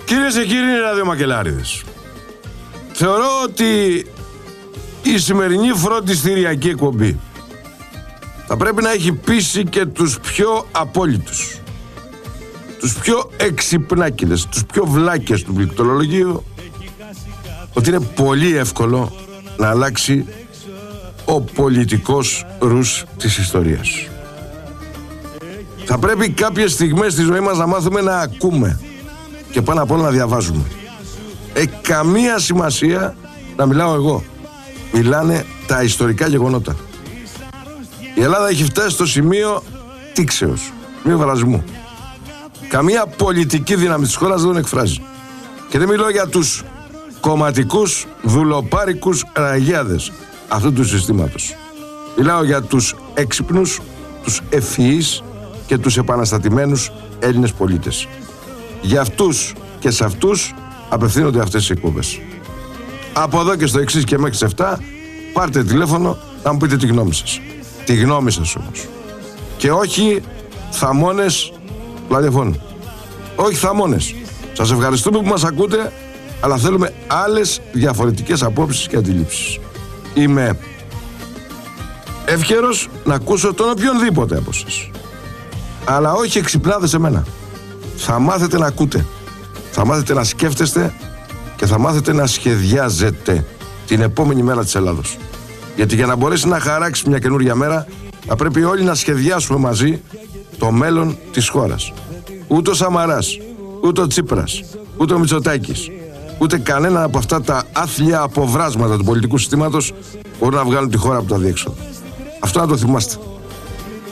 Κυρίες και κύριοι ραδιομακελάριδες, θεωρώ ότι η σημερινή φροντιστηριακή εκπομπή θα πρέπει να έχει πείσει και τους πιο απόλυτους, τους πιο εξυπνάκηδες, τους πιο βλάκες του πληκτρολογίου, ότι είναι πολύ εύκολο να αλλάξει ο πολιτικός ρους της ιστορίας. Θα πρέπει κάποιες στιγμές στη ζωή μας να μάθουμε να ακούμε και πάνω απ' όλα να διαβάζουμε. Καμία σημασία να μιλάω εγώ. Μιλάνε τα ιστορικά γεγονότα. Η Ελλάδα έχει φτάσει στο σημείο τήξεως, σημείο βρασμού. Καμία πολιτική δύναμη της χώρας δεν τον εκφράζει. Και δεν μιλώ για τους κομματικούς δουλοπάρικους ραγιάδες αυτού του συστήματος. Μιλάω για τους έξυπνους, τους ευφυείς και τους επαναστατημένους Έλληνες πολίτες. Για αυτούς και σε αυτούς απευθύνονται αυτές οι εκπομπές. Από εδώ και στο εξής και μέχρι τις 7 πάρτε τηλέφωνο να μου πείτε τη γνώμη σας. Τη γνώμη σας όμως. Και όχι θαμώνες ραδιοφώνου. Όχι θαμώνες. Σας ευχαριστούμε που μας ακούτε, αλλά θέλουμε άλλες διαφορετικές απόψεις και αντιλήψεις. Είμαι εύκαιρος να ακούσω τον οποιονδήποτε από σας. Αλλά όχι εξυπνάδες εμένα. Θα μάθετε να ακούτε. Θα μάθετε να σκέφτεστε και θα μάθετε να σχεδιάζετε την επόμενη μέρα της Ελλάδος. Γιατί για να μπορέσει να χαράξει μια καινούρια μέρα, θα πρέπει όλοι να σχεδιάσουμε μαζί το μέλλον της χώρας. Ούτε ο Σαμαράς, ούτε ο Τσίπρας, ούτε ο Μητσοτάκης, ούτε κανένα από αυτά τα άθλια αποβράσματα του πολιτικού συστήματος μπορούν να βγάλουν τη χώρα από το αδιέξοδο. Αυτό να το θυμάστε.